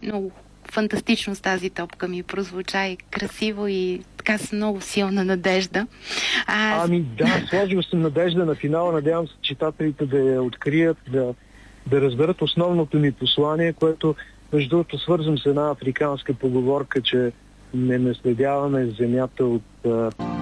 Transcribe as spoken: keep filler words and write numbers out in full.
много фантастично с тази топка ми прозвуча и красиво и така с много силна надежда. А... Ами да, сложил съм надежда на финала. Надявам се читателите да я открият, да, да разберат основното ми послание, което между другото свързвам с една африканска поговорка, че не наследяваме земята от